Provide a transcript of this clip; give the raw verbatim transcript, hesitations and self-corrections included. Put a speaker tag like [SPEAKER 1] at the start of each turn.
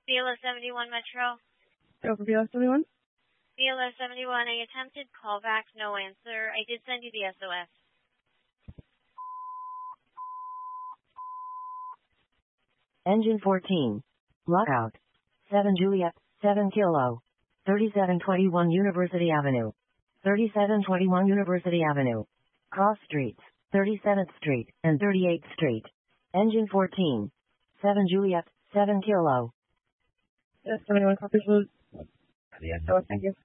[SPEAKER 1] B L S seventy-one Metro.
[SPEAKER 2] Go for B L S seventy-one.
[SPEAKER 1] B L S seventy-one, I attempted callback, no answer. I did send you the S O S.
[SPEAKER 3] Engine fourteen. Lockout. seven Juliet, seven Kilo. thirty-seven twenty-one University Avenue. thirty-seven twenty-one University Avenue. Cross Streets, thirty-seventh Street and thirty-eighth Street. Engine fourteen. seven Juliet, seven Kilo.
[SPEAKER 2] Yes, seventy-one copies. The S O S, thank you.